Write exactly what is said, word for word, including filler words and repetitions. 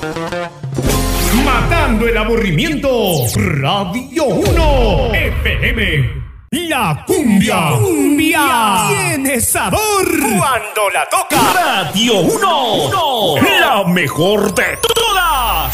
Matando el aburrimiento, Radio uno F M. La cumbia, cumbia tiene sabor cuando la toca. Radio uno, la mejor de todas.